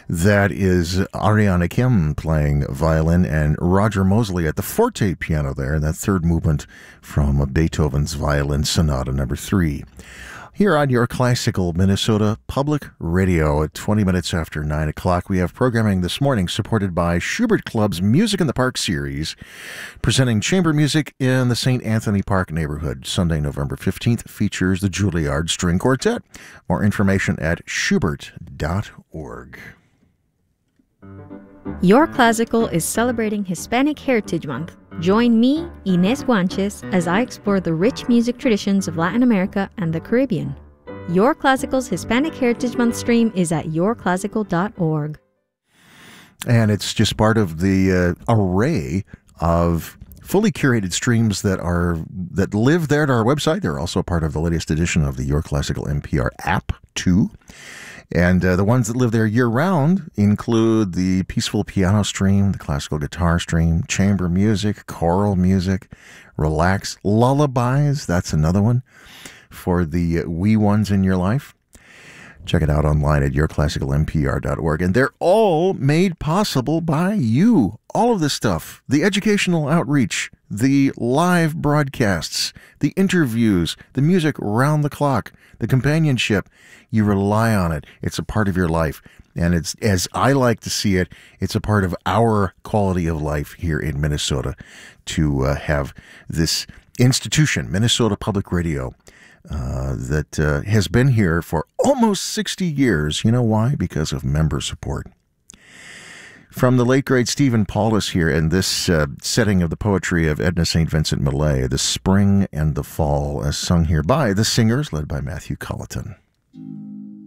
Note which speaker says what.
Speaker 1: That is Ariana Kim playing violin and Roger Mosley at the forte piano there, that third movement from Beethoven's Violin Sonata number 3. Here on your classical Minnesota Public Radio at 20 minutes after 9 o'clock, we have programming this morning supported by Schubert Club's Music in the Park series, presenting chamber music in the St. Anthony Park neighborhood. Sunday, November 15th features the Juilliard String Quartet. More information at schubert.org.
Speaker 2: Your Classical is celebrating Hispanic Heritage Month. Join me, Inés Guanches, as I explore the rich music traditions of Latin America and the Caribbean. Your Classical's Hispanic Heritage Month stream is at yourclassical.org.
Speaker 1: And it's just part of the array of fully curated streams that live there at our website. They're also part of the latest edition of the Your Classical NPR app, too. And the ones that live there year-round include the peaceful piano stream, the classical guitar stream, chamber music, choral music, relax, lullabies. That's another one for the wee ones in your life. Check it out online at yourclassicalnpr.org. And they're all made possible by you. All of this stuff, the educational outreach, the live broadcasts, the interviews, the music round the clock, the companionship. You rely on it. It's a part of your life. And it's, as I like to see it, it's a part of our quality of life here in Minnesota to have this institution, Minnesota Public Radio, that has been here for almost 60 years. You know why? Because of member support. From the late, great Stephen Paulus here in this setting of the poetry of Edna St. Vincent Millay, The Spring and the Fall, as sung here by the Singers, led by Matthew Culleton.